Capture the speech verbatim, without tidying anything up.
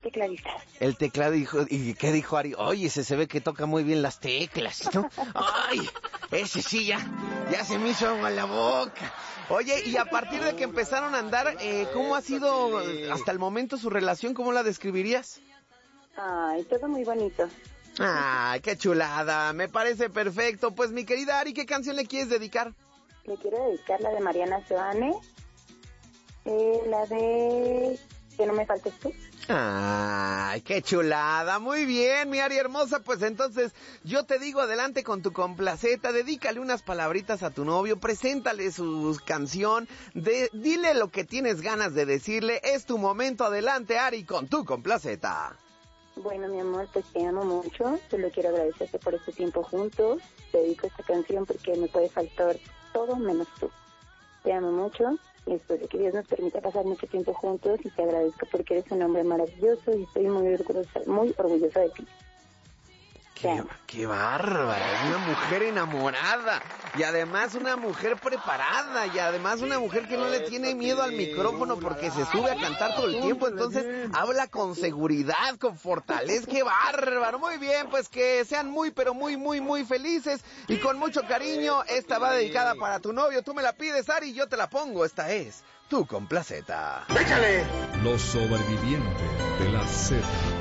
tecladista. El teclado dijo, ¿y qué dijo Ari? Oye, ese se ve que toca muy bien las teclas, ¿no? Ay, ese sí ya, ya se me hizo agua en la boca. Oye, y a partir de que empezaron a andar, eh, ¿cómo ha sido hasta el momento su relación? ¿Cómo la describirías? Ay, todo muy bonito. Ay, qué chulada, me parece perfecto. Pues mi querida Ari, ¿qué canción le quieres dedicar? Le quiero dedicar la de Mariana Seoane, eh, la de Que no me faltes tú. Ay, qué chulada, muy bien, mi Ari hermosa, pues entonces yo te digo adelante con tu complaceta, dedícale unas palabritas a tu novio, preséntale su canción, de, dile lo que tienes ganas de decirle, es tu momento, adelante Ari con tu complaceta. Bueno, mi amor, pues te amo mucho, solo quiero agradecerte por este tiempo juntos, te dedico esta canción porque me puede faltar todo menos tú. Te amo mucho y espero que Dios nos permita pasar mucho tiempo juntos y te agradezco porque eres un hombre maravilloso y estoy muy orgullosa, muy orgullosa de ti. Qué, qué bárbara, una mujer enamorada y además una mujer preparada y además una mujer que no le tiene miedo al micrófono porque se sube a cantar todo el tiempo, entonces habla con seguridad, con fortaleza, qué bárbaro, muy bien, pues que sean muy pero muy muy muy felices y con mucho cariño, esta va dedicada para tu novio, tú me la pides Ari, yo te la pongo, esta es tu complaceta. ¡Échale! Los sobrevivientes de la Z.